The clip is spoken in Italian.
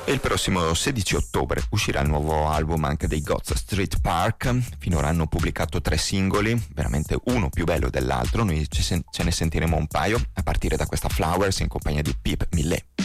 E il prossimo 16 ottobre uscirà il nuovo album anche dei Gods Street Park. Finora hanno pubblicato 3 singoli, veramente uno più bello dell'altro. Noi ce ne sentiremo un paio, a partire da questa Flowers in compagnia di Pip Millet.